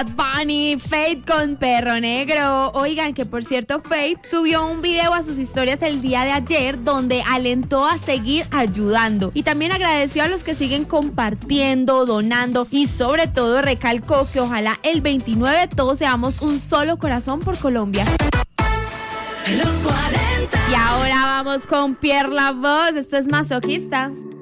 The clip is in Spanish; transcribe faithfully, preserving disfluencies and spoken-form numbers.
Bad Bunny, Fate con Perro Negro. Oigan, que por cierto, Fate subió un video a sus historias el día de ayer donde alentó a seguir ayudando y también agradeció a los que siguen compartiendo, donando y sobre todo recalcó que ojalá el veintinueve todos seamos un solo corazón por Colombia. Los cuarenta. Y ahora vamos con Pierre La Voz. Esto es Masoquista.